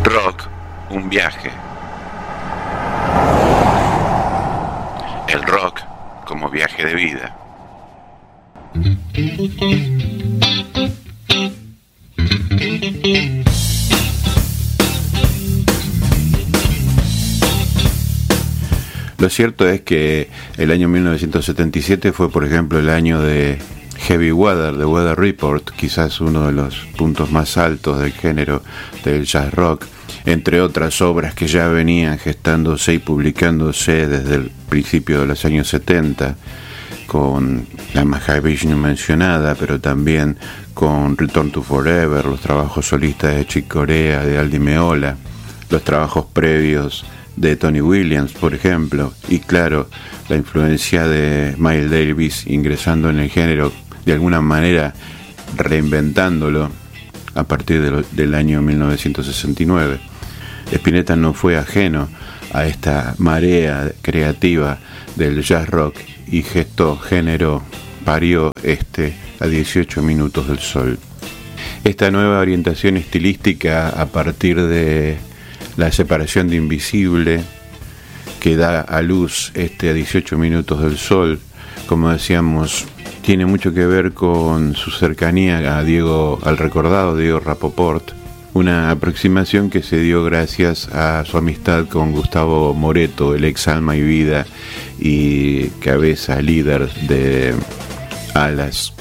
rock, un viaje. El rock como viaje de vida. Lo cierto es que el año 1977 fue, por ejemplo, el año de Heavy Weather, de Weather Report, quizás uno de los puntos más altos del género del jazz rock, entre otras obras que ya venían gestándose y publicándose desde el principio de los años 70, con la Mahavishnu mencionada, pero también con Return to Forever, los trabajos solistas de Chick Corea, de Al Di Meola, los trabajos previos de Tony Williams, por ejemplo, y claro, la influencia de Miles Davis ingresando en el género, de alguna manera reinventándolo a partir del año 1969. Spinetta no fue ajeno a esta marea creativa del jazz rock y generó, parió a 18 minutos del sol. Esta nueva orientación estilística a partir de la separación de Invisible, que da a luz a 18 minutos del sol, como decíamos, tiene mucho que ver con su cercanía al recordado Diego Rapoport, una aproximación que se dio gracias a su amistad con Gustavo Moreto, el ex Alma y Vida y cabeza líder de Alas.